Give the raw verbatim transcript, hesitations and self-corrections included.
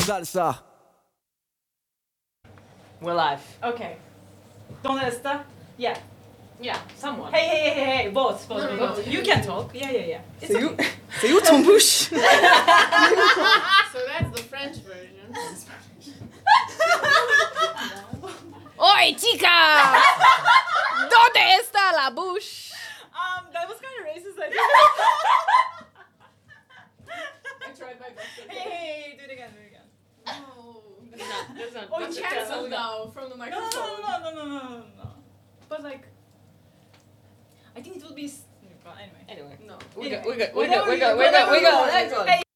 salsa. We're live. Okay. ¿Dónde está? Yeah. Yeah, someone. Hey, hey, hey, hey, both, both, No, both. no, both. no. You can talk. Yeah, yeah, yeah. It's C'est où? okay. C'est où ton bouche? So that's the French version. Oi, chica! ¿Dónde está la bush? Um, that was kind of racist, I think. I tried my best. Hey, hey, hey, do it again, do it again. No. That's not, Oh, I'm that's a cancelled cancel. now from the No, microphone. no, no, no, no, no, no, no. But like, I think it will be. s- Well, anyway. Anyway. No. We go, Anyway. we go, we go, Whatever we you- go, we go, whatever we you go, want. next one. Hey,